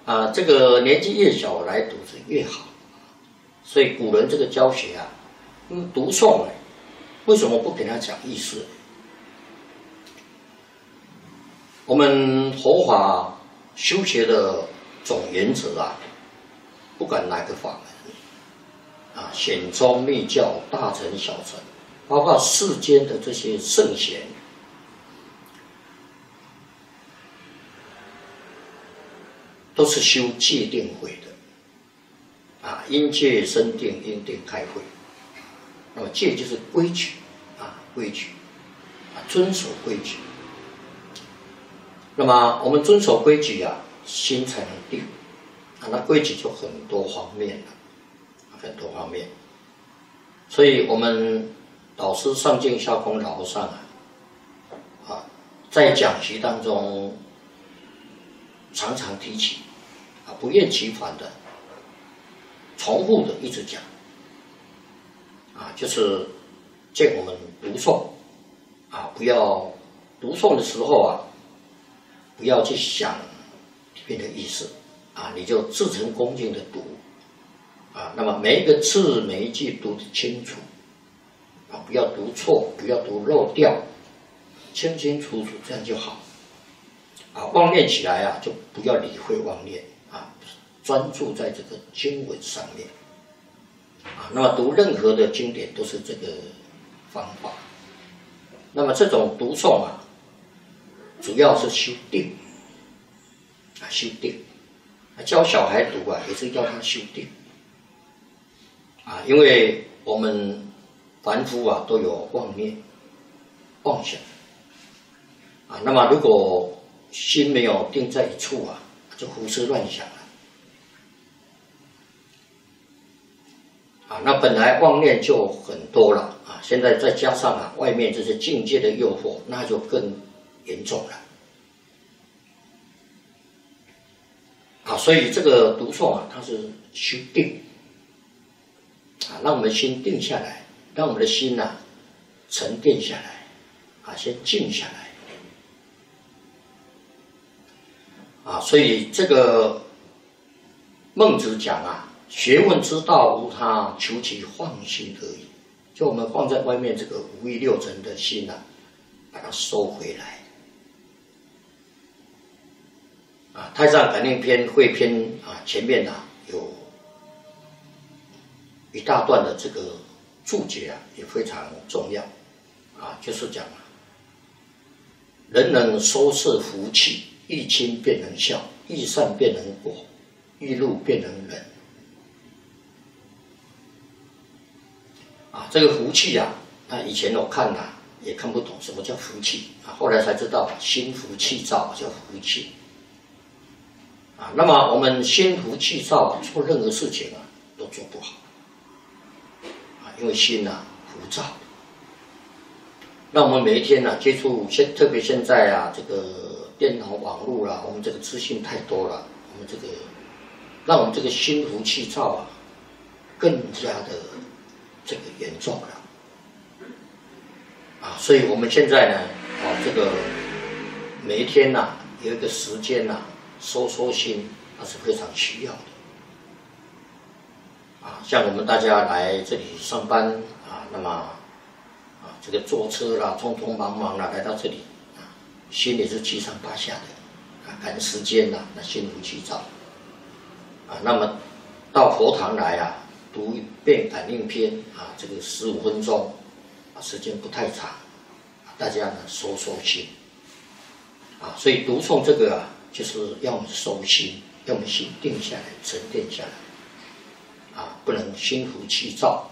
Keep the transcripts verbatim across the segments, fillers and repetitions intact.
啊，这个年纪越小来读是越好。所以古人这个教学啊，嗯，读诵呢，为什么不给他讲意思？我们佛法修学的总原则啊，不管哪个法门啊，显宗密教、大乘小乘，包括世间的这些圣贤，都是修戒定慧的啊，因戒生定，因定开慧。那么戒就是规矩啊，规矩啊，遵守规矩。那么我们遵守规矩啊，心才能定啊。那规矩就很多方面了，很多方面。所以我们导师上净下空老和尚啊，啊，在讲习当中常常提起啊，不厌其烦的、重复的一直讲啊，就是见我们读诵啊，不要读诵的时候啊。不要去想里面的意思啊，你就至诚恭敬的读啊。那么每一个字每一句读得清楚啊，不要读错，不要读漏掉，清清楚楚，这样就好啊。妄念起来啊，就不要理会妄念啊，专注在这个经文上面啊。那么读任何的经典都是这个方法。那么这种读诵啊，主要是修定啊，修定。教小孩读啊，也是要他修定啊，因为我们凡夫啊都有妄念、妄想啊。那么如果心没有定在一处啊，就胡思乱想了啊。那本来妄念就很多了啊，现在再加上啊外面这些境界的诱惑，那就更严重了啊，所以这个读诵啊，它是修定啊，让我们心定下来，让我们的心呐、啊、沉淀下来啊，先静下来啊。所以这个孟子讲啊，学问之道无他，求其放心而已。就我们放在外面这个五欲六尘的心呐、啊，把它收回来。啊，太上感应篇汇篇啊，前面啊有一大段的这个注解啊，也非常重要啊，就是讲啊，人能收摄福气，欲亲便能孝，欲善便能果，欲怒便能忍。啊，这个福气啊，那以前我看啊也看不懂什么叫福气啊，后来才知道心浮气躁叫福气。啊，那么我们心浮气躁啊，做任何事情啊都做不好啊，因为心啊浮躁。那我们每一天呢、啊、接触现，特别现在啊这个电脑网络啦、啊，我们这个资讯太多了，我们这个让我们这个心浮气躁啊更加的这个严重了啊，所以我们现在呢啊这个每一天呐、啊、有一个时间呐、啊。收收心，那是非常需要的啊。像我们大家来这里上班啊，那么啊，这个坐车啦，匆匆忙忙啦，来到这里啊，心里是七上八下的啊，赶时间啦，那心浮气躁啊。那么到佛堂来啊，读一遍感应篇啊，这个十五分钟啊，时间不太长，大家呢收收心啊。所以读诵这个啊。就是要我们收心，要我们心定下来、沉淀下来，啊，不能心浮气躁，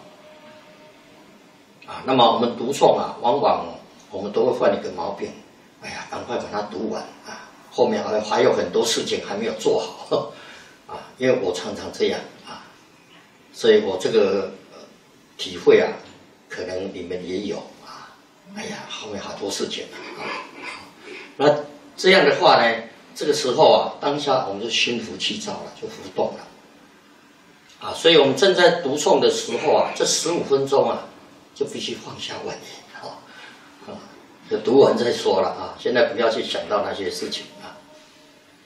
啊。那么我们读诵啊，往往我们都会犯一个毛病，哎呀，赶快把它读完啊，后面还还有很多事情还没有做好，啊，因为我常常这样啊，所以我这个、呃、体会啊，可能你们也有啊，哎呀，后面好多事情啊，那这样的话呢？这个时候啊，当下我们就心浮气躁了，就浮动了，啊，所以我们正在读诵的时候啊，这十五分钟啊，就必须放下妄念，啊，啊，就读完再说了啊，现在不要去想到那些事情。